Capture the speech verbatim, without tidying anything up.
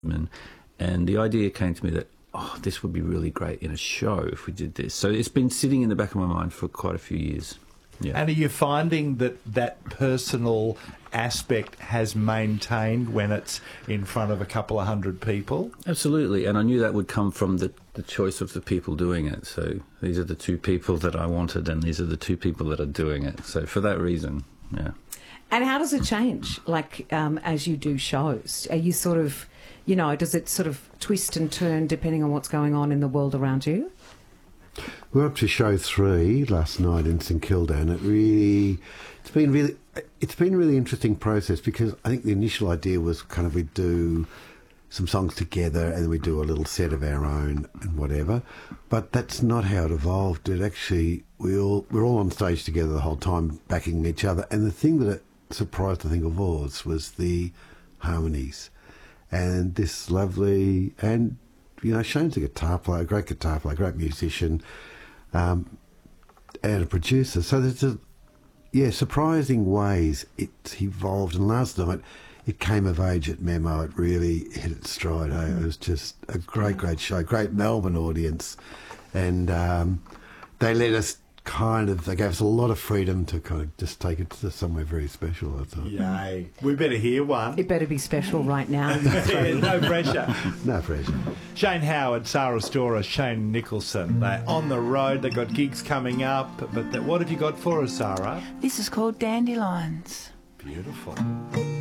And, and the idea came to me that, oh, this would be really great in a show if we did this. So it's been sitting in the back of my mind for quite a few years. Yeah. And are you finding that that personal aspect has maintained when it's in front of a couple of hundred people? Absolutely, and I knew that would come from the, the choice of the people doing it. So these are the two people that I wanted, and these are the two people that are doing it. So for that reason, yeah. And how does it change, like, um, as you do shows? Are you sort of, you know, does it sort of twist and turn depending on what's going on in the world around you? We're up to show three last night in St Kilda, and it really, it's been really, it's been a really interesting process, because I think the initial idea was kind of we'd do some songs together and then we'd do a little set of our own and whatever, but that's not how it evolved. It actually, we all we're all on stage together the whole time, backing each other, and the thing that it surprised I think of all of us was the harmonies, and this lovely and. You know, Shane's a guitar player, a great guitar player, a great musician, um, and a producer. So there's a, yeah, surprising ways it's evolved. And last night, it came of age at Memo. It really hit its stride. Eh? It was just a great, great show, great Melbourne audience. And um, they let us kind of, they gave us a lot of freedom to kind of just take it to somewhere very special, I thought. Yay. We better hear one. It better be special right now. Yeah, no pressure. No pressure. Shane Howard, Sarah Storer, Shane Nicholson. They're on the road. They've got gigs coming up. But what have you got for us, Sarah? This is called Dandelions. Beautiful.